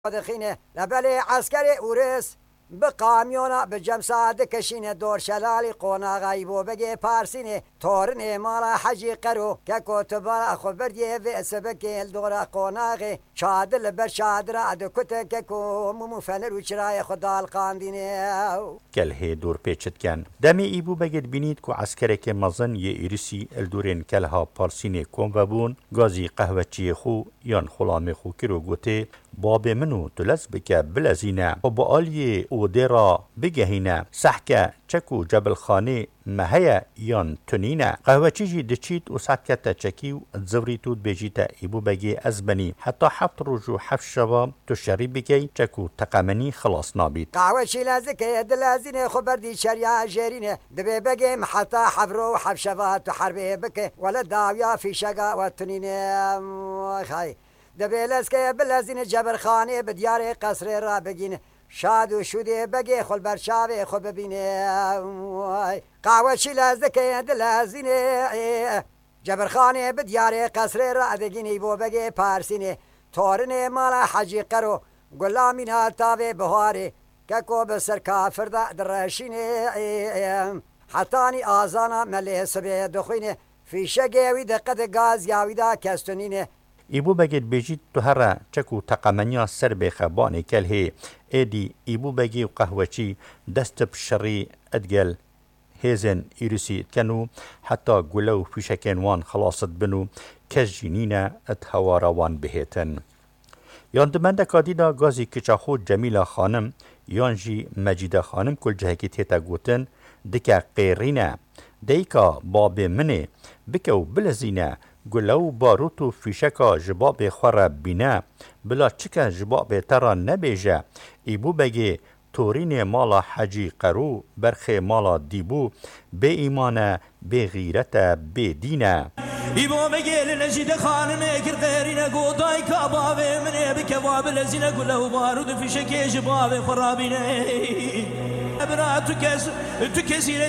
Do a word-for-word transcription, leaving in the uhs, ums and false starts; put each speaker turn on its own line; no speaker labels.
دخینه لبلی عسکر اورس به قامیونا به جمساد کشینه دور شلالی قوناغایی بو بگه پارسینه تورنه مالا حجی قرو که کتبا خبردیه و سبکه دورا قوناغی شادل بر شادر عدو کته که کو ممفنر و چرای خدال قاندینه
کل هی دور پیچت کن دمی ای بو بگید بینید که عسکر که مزن یه ایرسی الدورین کلها پارسینه کن و بون گازی قهوه چی خو یان خلام خو کرو گوته باب منو تلز بکه بلزینه و با آلیه او دیرا بگهینه سحکه چکو جبل خانه مهیا یان تنینه قهوه چیجی دچیت و سعکت چکی و زوری تود بیجیتا ایبو بگی از بنی حتی هفت روز و هفت شبا تو شری بگی چکو تقامنی خلاص نابید
قهوه چی لازکه دلازینه خبردی شریا جرینه دبی بگی حتی حفرو و حف شبا تو حربه بکه ولا داویا في شقا و تنینه خای دبی لازکه بلازینه جبل خانه بدیار قصر را بگینه شاد و شوده بگی خل برشاوه خو ببینه قهوه چی لازکه دلازینه جبرخانه بدیار قصر را دگینی بو بگی پارسینه تورنه مالا حجی قرو گلامین هاتاوه بهاره که بسر کافر دا درشینه حتانی آزانا ملی سبه دخوینه فیشه گیوی دقت گاز یاوی دا کستونینه
ایبو بگید بیجید تو هر چکو تقامنیا سر بخبانه کل هی ایدی ایبو بگی و قهوه چی دست بشری ادگل هیزن ایرسی کنو حتی گلو فیشکن وان خلاصت بنو کس جینینه اتهوارا وان بهتن یان دمنده کادیدا گازی کچاخو جمیلا خانم یان جی مجیده خانم کل جهکی تیتا گوتن دکا قیرینه دیکا باب منه بکو بلزینه گلو باروتو فیشکا جباب خور بینه بلا چکا جباب ترا نبیجه ایبو بگی تورین مالا حجی قرو برخ مالا دیبو به ایمان به غیرت به دینه
ایبو بگی لنجید خانمه کر غیرینه گودای کبابه منه بکواب لزینه گلو بارود فیشکی جباب خرابینه برا تو کس تو کسی